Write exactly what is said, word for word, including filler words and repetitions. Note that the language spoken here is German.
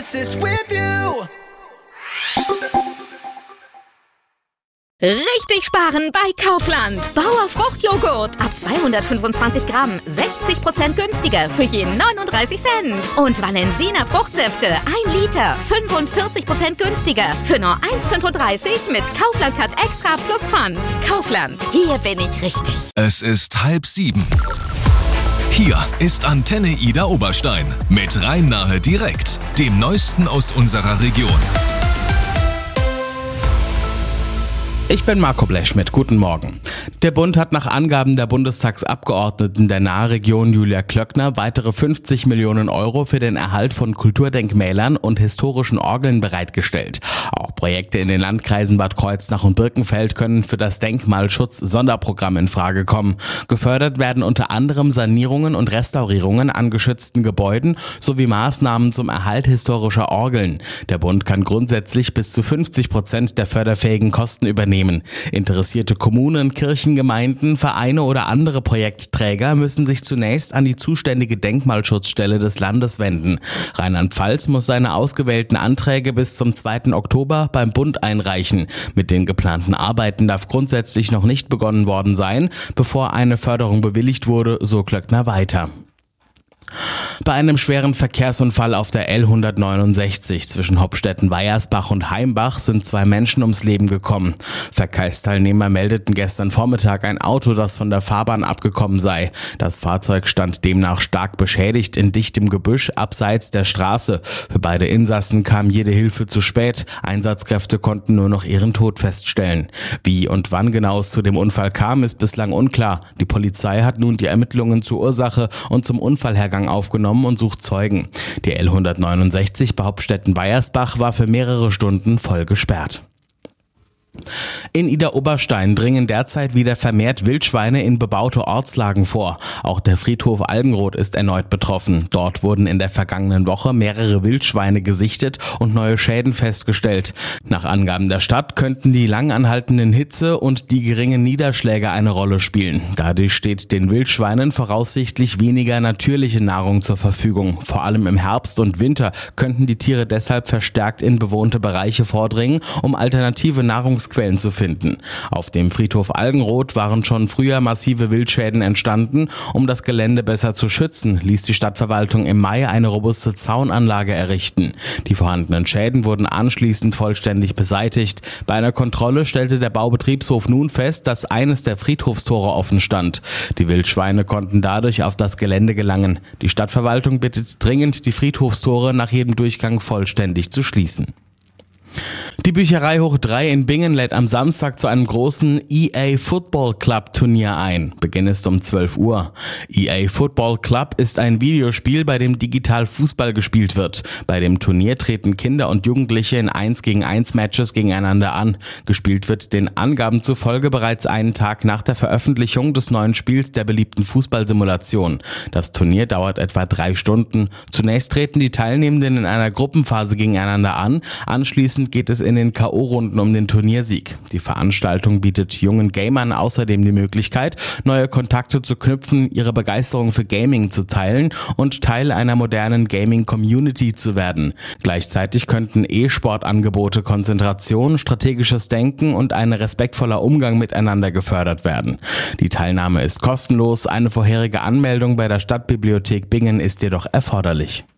promises with you. Richtig sparen bei Kaufland. Bauer Fruchtjoghurt. Ab zweihundertfünfundzwanzig Gramm. sechzig Prozent günstiger für je neununddreißig Cent. Und Valensina Fruchtsäfte. ein Liter. fünfundvierzig Prozent günstiger. Für nur eins Komma fünfunddreißig mit Kaufland Cut Extra plus Pfand. Kaufland. Hier bin ich richtig. Es ist halb sieben. Hier ist Antenne Ida Oberstein mit Rhein-Nahe direkt, dem Neuesten aus unserer Region. Ich bin Marco Blechschmidt, guten Morgen. Der Bund hat nach Angaben der Bundestagsabgeordneten der Nahregion Julia Klöckner weitere fünfzig Millionen Euro für den Erhalt von Kulturdenkmälern und historischen Orgeln bereitgestellt. Auch Projekte in den Landkreisen Bad Kreuznach und Birkenfeld können für das Denkmalschutz-Sonderprogramm in Frage kommen. Gefördert werden unter anderem Sanierungen und Restaurierungen an geschützten Gebäuden sowie Maßnahmen zum Erhalt historischer Orgeln. Der Bund kann grundsätzlich bis zu fünfzig Prozent der förderfähigen Kosten übernehmen. Interessierte Kommunen, Kirchen, Gemeinden, Vereine oder andere Projektträger müssen sich zunächst an die zuständige Denkmalschutzstelle des Landes wenden. Rheinland-Pfalz muss seine ausgewählten Anträge bis zum zweiten Oktober beim Bund einreichen. Mit den geplanten Arbeiten darf grundsätzlich noch nicht begonnen worden sein, bevor eine Förderung bewilligt wurde, so Klöckner weiter. Bei einem schweren Verkehrsunfall auf der L hundertneunundsechzig zwischen Hopstetten-Weiersbach und Heimbach sind zwei Menschen ums Leben gekommen. Verkehrsteilnehmer meldeten gestern Vormittag ein Auto, das von der Fahrbahn abgekommen sei. Das Fahrzeug stand demnach stark beschädigt in dichtem Gebüsch abseits der Straße. Für beide Insassen kam jede Hilfe zu spät. Einsatzkräfte konnten nur noch ihren Tod feststellen. Wie und wann genau es zu dem Unfall kam, ist bislang unklar. Die Polizei hat nun die Ermittlungen zur Ursache und zum Unfallhergang aufgenommen und sucht Zeugen. Die L hundertneunundsechzig bei Hopstetten-Weiersbach war für mehrere Stunden voll gesperrt. In Ida Oberstein dringen derzeit wieder vermehrt Wildschweine in bebaute Ortslagen vor. Auch der Friedhof Algenroth ist erneut betroffen. Dort wurden in der vergangenen Woche mehrere Wildschweine gesichtet und neue Schäden festgestellt. Nach Angaben der Stadt könnten die lang anhaltenden Hitze und die geringen Niederschläge eine Rolle spielen. Dadurch steht den Wildschweinen voraussichtlich weniger natürliche Nahrung zur Verfügung. Vor allem im Herbst und Winter könnten die Tiere deshalb verstärkt in bewohnte Bereiche vordringen, um alternative Nahrungsquellen zu finden. Auf dem Friedhof Algenroth waren schon früher massive Wildschäden entstanden. Um das Gelände besser zu schützen, ließ die Stadtverwaltung im Mai eine robuste Zaunanlage errichten. Die vorhandenen Schäden wurden anschließend vollständig beseitigt. Bei einer Kontrolle stellte der Baubetriebshof nun fest, dass eines der Friedhofstore offen stand. Die Wildschweine konnten dadurch auf das Gelände gelangen. Die Stadtverwaltung bittet dringend, die Friedhofstore nach jedem Durchgang vollständig zu schließen. Die Bücherei Hoch drei in Bingen lädt am Samstag zu einem großen E A Football Club Turnier ein. Beginn ist um zwölf Uhr. E A Football Club ist ein Videospiel, bei dem digital Fußball gespielt wird. Bei dem Turnier treten Kinder und Jugendliche in eins gegen eins Matches gegeneinander an. Gespielt wird den Angaben zufolge bereits einen Tag nach der Veröffentlichung des neuen Spiels der beliebten Fußballsimulation. Das Turnier dauert etwa drei Stunden. Zunächst treten die Teilnehmenden in einer Gruppenphase gegeneinander an. Anschließend geht es in den K O-Runden um den Turniersieg. Die Veranstaltung bietet jungen Gamern außerdem die Möglichkeit, neue Kontakte zu knüpfen, ihre Begeisterung für Gaming zu teilen und Teil einer modernen Gaming-Community zu werden. Gleichzeitig könnten E-Sport-Angebote, Konzentration, strategisches Denken und ein respektvoller Umgang miteinander gefördert werden. Die Teilnahme ist kostenlos, eine vorherige Anmeldung bei der Stadtbibliothek Bingen ist jedoch erforderlich.